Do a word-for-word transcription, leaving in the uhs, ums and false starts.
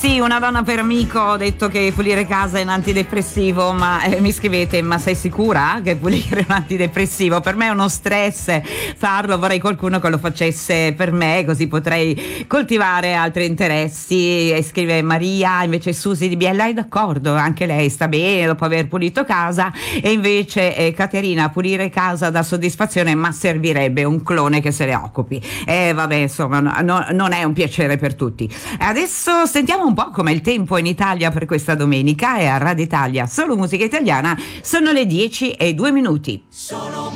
Sì, una donna per amico, ho detto che pulire casa è un antidepressivo, ma eh, mi scrivete, ma sei sicura che pulire è un antidepressivo? Per me è uno stress farlo, vorrei qualcuno che lo facesse per me, così potrei coltivare altri interessi. E scrive Maria, invece Susi di Biella è d'accordo, anche lei sta bene dopo aver pulito casa. E invece eh, Caterina, pulire casa dà soddisfazione, ma servirebbe un clone che se ne occupi. E eh, vabbè, insomma, no, no, non è un piacere per tutti. Adesso sentiamo un po' com'è il tempo in Italia per questa domenica, e a Radio Italia solo musica italiana sono le dieci e due minuti. Sono